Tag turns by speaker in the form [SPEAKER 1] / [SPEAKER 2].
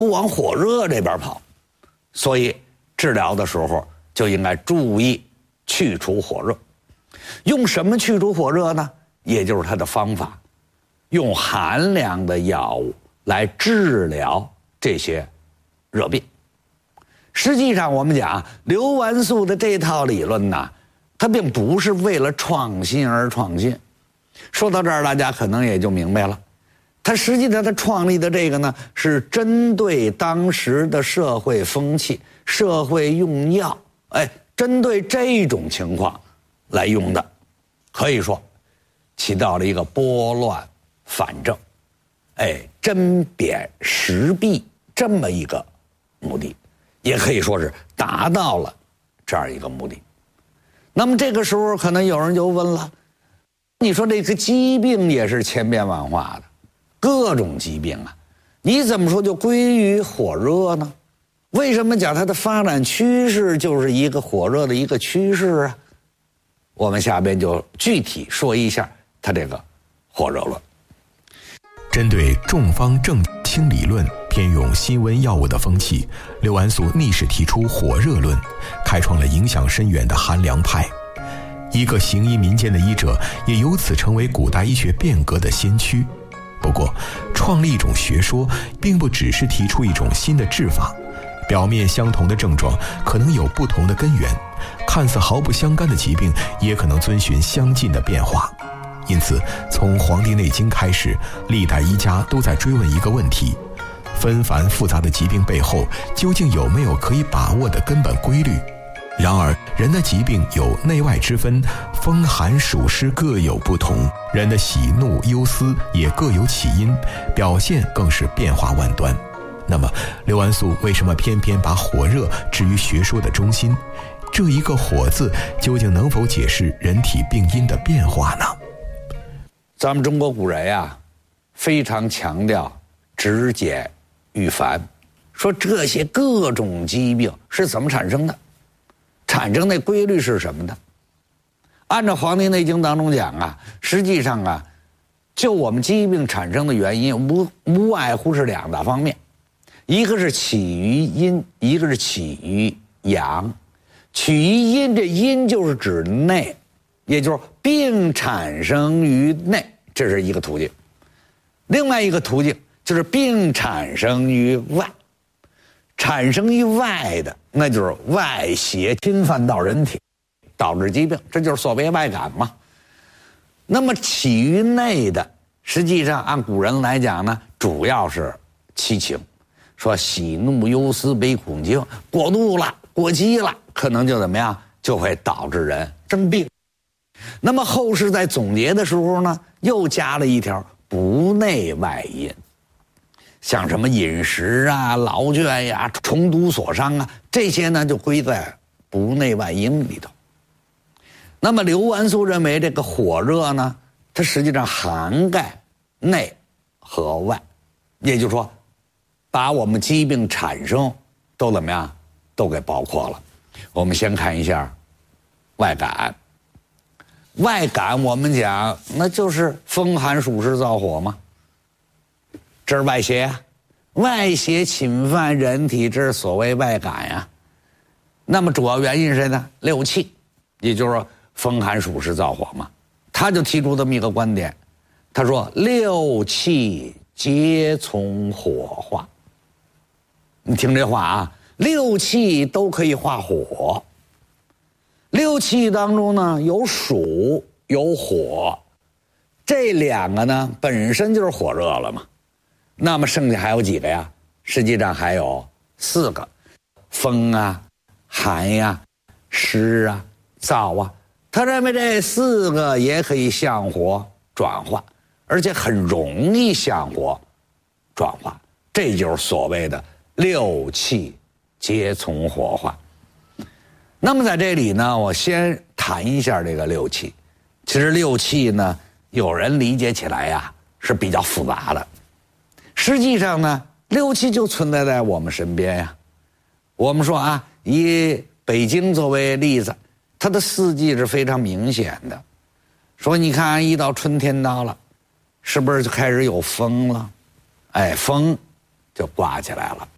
[SPEAKER 1] 不往火热这边跑，所以治疗的时候就应该注意去除火热。用什么去除火热呢？也就是它的方法，用寒凉的药物来治疗这些热病。实际上我们讲刘完素的这套理论呢，它并不是为了创新而创新。说到这儿，大家可能也就明白了，它实际上它创立的这个呢，是针对当时的社会风气、社会用药，针对这种情况来用的，可以说起到了一个拨乱反正，针砭时弊这么一个目的，也可以说是达到了这样一个目的。那么这个时候可能有人就问了，你说这个疾病也是千变万化的，各种疾病啊，你怎么说就归于火热呢？为什么讲它的发展趋势就是一个火热的一个趋势啊？我们下边就具体说一下它这个火热论。
[SPEAKER 2] 针对众方正清理论偏用辛温药物的风气，刘完素逆势提出火热论，开创了影响深远的寒凉派。一个行医民间的医者也由此成为古代医学变革的先驱。不过，创立一种学说并不只是提出一种新的治法，表面相同的症状可能有不同的根源，看似毫不相干的疾病也可能遵循相近的变化。因此，从《黄帝内经》开始，历代医家都在追问一个问题：纷繁复杂的疾病背后，究竟有没有可以把握的根本规律？然而，人的疾病有内外之分，风寒暑湿各有不同，人的喜怒忧思也各有起因，表现更是变化万端。那么，刘完素为什么偏偏把火热置于学说的中心？这一个火字究竟能否解释人体病因的变化呢？
[SPEAKER 1] 咱们中国古人啊，非常强调止减预繁，说这些各种疾病是怎么产生的，产生的规律是什么呢？按照《黄帝内经》当中讲啊，实际上啊，就我们疾病产生的原因无外乎是两大方面，一个是起于阴，一个是起于阳。起于阴，这阴就是指内，也就是病产生于内，这是一个途径。另外一个途径就是病产生于外，产生于外的那就是外邪侵犯到人体，导致疾病，这就是所谓外感嘛。那么起于内的，实际上按古人来讲呢，主要是七情，说喜怒忧思悲苦恐惊，过度了过激了，可能就怎么样，就会导致人生病。那么后世在总结的时候呢，又加了一条不内外因，像什么饮食啊、劳倦呀、重毒所伤啊，这些呢就归在不内外因里头。那么刘完素认为这个火热呢，它实际上涵盖内和外，也就是说把我们疾病产生都怎么样，都给包括了。我们先看一下外感。外感我们讲那就是风寒暑湿燥火嘛，这是外邪啊，外邪侵犯人体，这是所谓外感呀。那么主要原因是谁呢？六气，也就是说风寒暑湿燥火嘛。他就提出这么一个观点，他说六气皆从火化。你听这话啊，六气都可以化火。六气当中呢，有暑有火，这两个呢本身就是火热了嘛。那么剩下还有几个呀？实际上还有四个，风啊、寒呀、湿啊、燥啊。他认为这四个也可以向火转化，而且很容易向火转化，这就是所谓的六气皆从火化。那么在这里呢，我先谈一下这个六气。其实六气呢，有人理解起来呀是比较复杂的。实际上呢，六气就存在在我们身边呀。我们说啊，以北京作为例子，它的四季是非常明显的。说你看，一到春天到了，是不是就开始有风了？风就刮起来了。